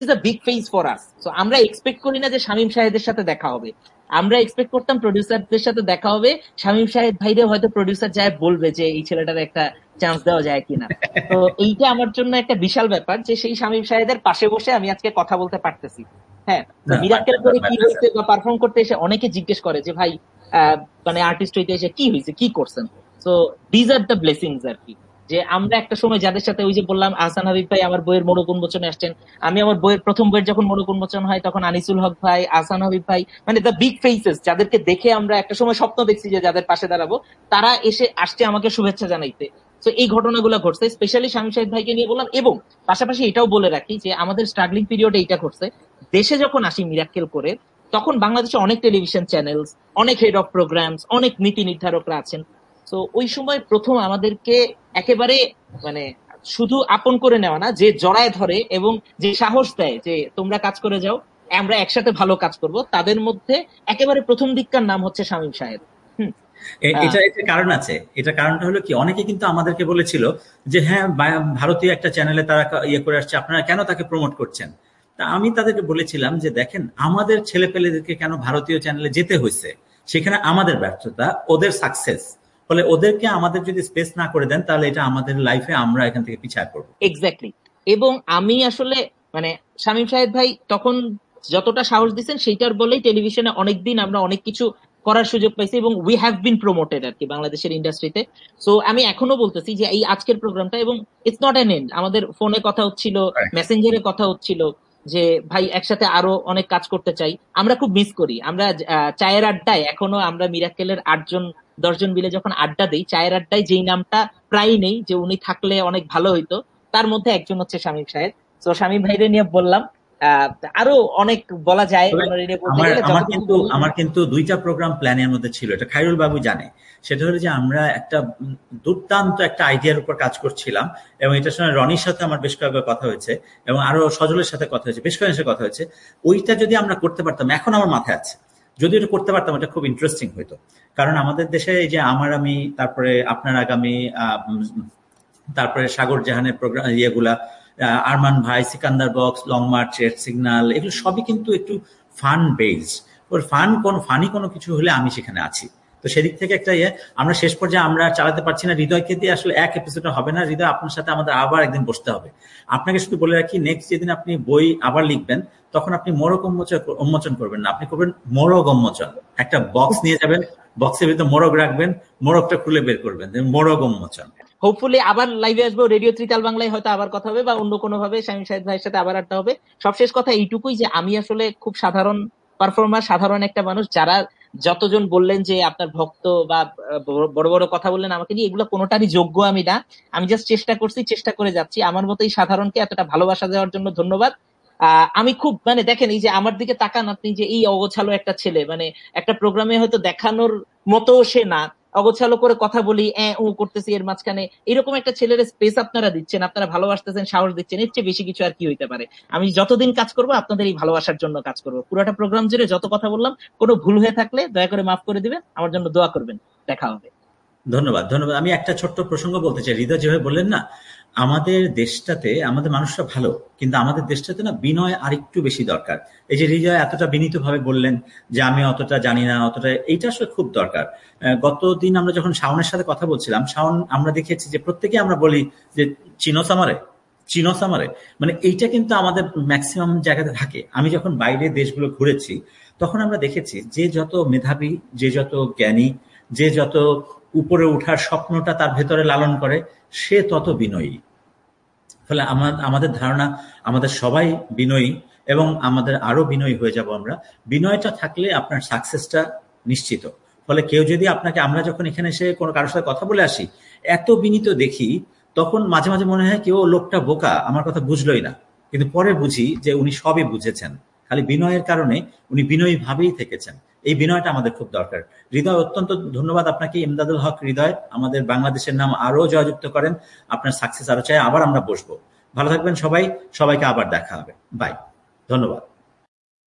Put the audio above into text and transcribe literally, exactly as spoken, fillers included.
Is a big face for us. So আমরা expect করি না যে শামীম শাহেদের সাথে দেখা হবে, আমরা এক্সপেক্ট করতাম প্রডিউসারদের সাথে দেখা হবে, শামীম শাহেদ ভাইরে হয়তো প্রডিউসার যায় বলবে যে এই ছেলেটার একটা চান্স দেওয়া যায় কিনা। তো এইটা আমার জন্য একটা বিশাল ব্যাপার যে সেই শামীম শাহেদের পাশে বসে আমি আজকে কথা বলতে পারতেছি। হ্যাঁ, তো মিরাক্কেল করে কি হয়েছে বা পারফর্ম করতে এসে অনেকে জিজ্ঞেস করে যে ভাই আহ, মানে আর্টিস্ট হইতে এসে কি হয়েছে, কি করছেন। So these are the blessings আর কি, যে আমরা একটা সময় যাদের সাথে ওই যে বললাম আহসান হাবিব ভাই আমার বইয়ের মনোক উন্মোচনে আসছেন, আমি আমার বইয়ের প্রথম বইয়ের যখন মনোক উন্মোচন হয় তখন আনিসুল হক ভাই, আহসান হাবিব ভাই, মানে দ্য বিগ ফেসেস যাদেরকে দেখে আমরা একটা সময় স্বপ্ন দেখছি যে যাদের পাশে দাঁড়াবো, তারা এসে আসছে আমাকে শুভেচ্ছা জানাইতে। তো এই ঘটনাগুলো ঘটছে, স্পেশালি শামীম শাহেদ ভাইকে নিয়ে বললাম। এবং পাশাপাশি এটাও বলে রাখি যে আমাদের স্ট্রাগলিং পিরিয়ডে এইটা ঘটছে, দেশে যখন আসি মিরাক্কেল করে তখন বাংলাদেশে অনেক টেলিভিশন চ্যানেলস, অনেক হেড অফ প্রোগ্রামস, অনেক নীতি নির্ধারকরা আছেন। তো ওই সময় প্রথম আমাদেরকে একেবারে মানে শুধু আপন করে নেওয়া না, যে জড়ায় ধরে এবং যে সাহস দেয় যে তোমরা কাজ করে যাও, আমরা একসাথে ভালো কাজ করব, তাদের মধ্যে একেবারে প্রথম দিককার নাম হচ্ছে শামীম শাহেদ। হুম, এটা এটা কারণ আছে। এটা কারণটা হলো কি, অনেকে কিন্তু আমাদেরকে বলেছিল যে হ্যাঁ ভারতীয় একটা চ্যানেলে তারা ইয়ে করে আসছে, আপনারা কেন তাকে প্রমোট করছেন। তা আমি তাদেরকে বলেছিলাম যে দেখেন, আমাদের ছেলে পেলেদেরকে কেন ভারতীয় চ্যানেলে যেতে হয়েছে, সেখানে আমাদের ব্যর্থতা, ওদের সাকসেস। ফলে ওদেরকে আমাদের যদি স্পেস না করে দেন তাহলে এটা আমাদের লাইফে আমরা এখান থেকে পিছায় পড়বো। এক্স্যাক্টলি। এবং আমি আসলে মানে শামীম শাহেদ ভাই তখন যতটা সাহস দিচ্ছেন সেইটার বলেই টেলিভিশনে অনেকদিন আমরা অনেক কিছু করার সুযোগ পাইছি এবং উই হ্যাভ বিন প্রমোটেড আর কি বাংলাদেশের ইন্ডাস্ট্রিতে। সো আমি এখনো বলতেছি যে এই আজকের প্রোগ্রামটা, এবং ইটস নট অ্যান এন্ড, আমাদের ফোনে কথা হচ্ছিল, মেসেঞ্জারে কথা হচ্ছিল যে ভাই একসাথে আরো অনেক কাজ করতে চাই। আমরা খুব মিস করি, আমরা চায়ের আড্ডায় এখনো আমরা মিরাক্কেলের আটজন দশজন মিলে যখন আড্ডা দিই, চায়ের আড্ডায় যেই নামটা প্রায় নেই যে উনি থাকলে অনেক ভালো হইতো, তার মধ্যে একজন হচ্ছে শামীম সাহেব। তো শামীম ভাইরে নিয়ে বললাম, আহ আরো অনেক বলা যায়। আমার কিন্তু আমার কিন্তু দুইটা প্রোগ্রাম প্ল্যানের মধ্যে ছিল, এটা খায়রুল বাবু জানে। সেটা হলো যে আমরা একটা দুর্দান্ত একটা আইডিয়ার উপর কাজ করছিলাম, এবং এটার সময় রনির সাথে আমার বেশ কয়েকবার কথা হয়েছে এবং আরো সজলের সাথে কথা হয়েছে, বেশ কয়েকের সাথে কথা হয়েছে। ওইটা যদি আমরা করতে পারতাম, এখন আমার মাথায় আছে, যদি এটা করতে পারতাম এটা খুব ইন্টারেস্টিং হইতো। কারণ আমাদের দেশে এই যে আমার আমি, তারপরে আপনার আগামী, তারপরে সাগর জাহানের প্রোগ্রাম ইয়েগুলা, আরমান ভাই, Sikandar box, long March, red signal, এগুলো সবই কিন্তু একটু ফান বেসড। ওর ফান কোন ফানি কোনো কিছু হলে আমি সেখানে আছি। তো সেদিক থেকে একটা ইয়ে আমরা শেষ পর্যায়ে আমরা চালাতে পারছি না। হৃদয়কে দিয়ে আসলে এক এপিসোড হবে না। হৃদয়, আপনার সাথে আমাদের আবার একদিন বসতে হবে। আপনাকে শুধু বলে রাখি, নেক্সট যেদিন আপনি বই আবার লিখবেন তখন আপনি মোরগ উন্মোচন উন্মোচন করবেন না, আপনি করবেন মোরগ উন্মোচন। একটা বক্স নিয়ে যাবেন, বক্সের ভিতরে মোরগ রাখবেন, মোরগটা খুলে বের করবেন, মোরগ উন্মোচন। হোপফুলি আবার লাইভে আসবো, রেডিও ত্রিতাল বাংলায় হয়তো আবার কথা হবে বা অন্য কোনো ভাবে শামীম শাহেদ ভাইয়ের সাথে আবার আড্ডা হবে। সবশেষ কথা এইটুকুই যে আমি আসলে খুব সাধারণ পারফর্মার, সাধারণ একটা মানুষ। যারা যতজন বললেন যে আপনার ভক্ত বা বড় বড় কথা বললেন আমাকে নিয়ে, এগুলো কোনোটারই যোগ্য আমি না। আমি জাস্ট চেষ্টা করছি, চেষ্টা করে যাচ্ছি। আমার মতো এই সাধারণকে এতটা ভালোবাসা দেওয়ার জন্য ধন্যবাদ। আহ আমি খুব মানে দেখেন, এই যে আমার দিকে তাকান আপনি, যে এই অগোছালো একটা ছেলে, মানে একটা প্রোগ্রামে হয়তো দেখানোর মতো সে না, অগোছালো করে কথা বলি, ও করতেছি এর মাঝখানে, এরকম একটা ছেলের স্পেস আপনারা দিচ্ছেন, আপনারা ভালোবাসতেছেন, সাহস দিচ্ছেন, এর চেয়ে বেশি কিছু আর কি হইতে পারে। আমি যতদিন কাজ করবো আপনাদের এই ভালোবাসার জন্য কাজ করবো। পুরোটা প্রোগ্রাম জুড়ে যত কথা বললাম, কোনো ভুল হয়ে থাকলে দয়া করে মাফ করে দিবেন, আমার জন্য দোয়া করবেন। দেখা হবে। ধন্যবাদ, ধন্যবাদ। আমি একটা ছোট্ট প্রসঙ্গ বলতে চাই। হৃদয় যেভাবে বললেন না, আমাদের দেশটাতে আমাদের মানুষরা ভালো, কিন্তু আমাদের দেশটাতে না বিনয় আরেকটু বেশি দরকার। এই যে হৃদয় এতটা বিনীত ভাবে বললেন যে আমি অতটা জানি না, অতটা, এইটা আসলে খুব দরকার। গতদিন আমরা যখন শাওনের সাথে কথা বলছিলাম, শাওন, আমরা দেখেছি যে প্রত্যেকে আমরা বলি যে চিনোস আমারে, চিনোস আমারে, মানে এইটা কিন্তু আমাদের ম্যাক্সিমাম জায়গাতে থাকে। আমি যখন বাইরে দেশগুলো ঘুরেছি তখন আমরা দেখেছি যে যত মেধাবী, যে যত জ্ঞানী, যে যত উপরে উঠার স্বপ্নটা তার ভেতরে লালন করে, সে তত বিনয়ী। ফলে আমাদের ধারণা আমাদের সবাই বিনয়ী, এবং আমাদের আরো বিনয়ী হয়ে যাব আমরা। বিনয়টা থাকলে আপনার সাকসেসটা নিশ্চিত। ফলে কেউ যদি আপনাকে, আমরা যখন এখানে এসে কোনো কারোর সাথে কথা বলে আসি, এত বিনীত দেখি, তখন মাঝে মাঝে মনে হয় কেউ লোকটা বোকা, আমার কথা বুঝলোই না। কিন্তু পরে বুঝি যে উনি সবই বুঝেছেন, খালি বিনয়ের কারণে উনি বিনয়ী ভাবেই থেকেছেন। এই বিনয়টা আমাদের খুব দরকার। হৃদয়, অত্যন্ত ধন্যবাদ আপনাকে। ইমদাদুল হক হৃদয়, আমাদের বাংলাদেশের নাম আরো জয়যুক্ত করেন। আপনার সাকসেস আরো চাই। আবার আমরা বসবো। ভালো থাকবেন সবাই, সবাইকে আবার দেখা হবে। বাই, ধন্যবাদ।